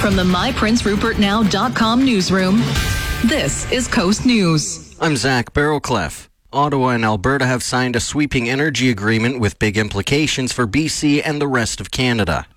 From the MyPrinceRupertNow.com newsroom, this is Coast News. I'm Zach Barrowcliff. Ottawa and Alberta have signed a sweeping energy agreement with big implications for BC and the rest of Canada.